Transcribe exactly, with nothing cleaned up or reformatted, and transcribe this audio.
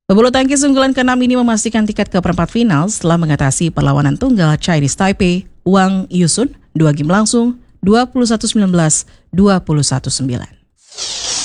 Pebulu tangkis unggulan keenam ini memastikan tiket ke perempat final setelah mengatasi perlawanan tunggal Chinese Taipei, Wang Yusun, dua game langsung, dua puluh satu sembilan belas, dua puluh satu sembilan.